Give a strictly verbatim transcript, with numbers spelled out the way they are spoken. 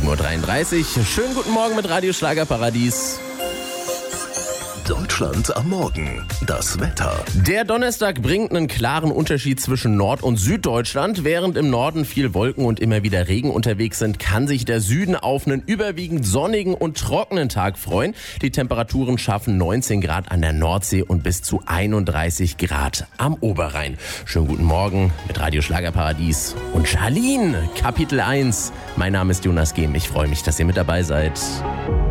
Uhr dreiunddreißig. Schönen guten Morgen mit Radio Schlagerparadies. Deutschland am Morgen. Das Wetter. Der Donnerstag bringt einen klaren Unterschied zwischen Nord- und Süddeutschland. Während im Norden viel Wolken und immer wieder Regen unterwegs sind, kann sich der Süden auf einen überwiegend sonnigen und trockenen Tag freuen. Die Temperaturen schaffen neunzehn Grad an der Nordsee und bis zu einunddreißig Grad am Oberrhein. Schönen guten Morgen mit Radio Schlagerparadies und Charlene, Kapitel eins. Mein Name ist Jonas Gehm. Ich freue mich, dass ihr mit dabei seid.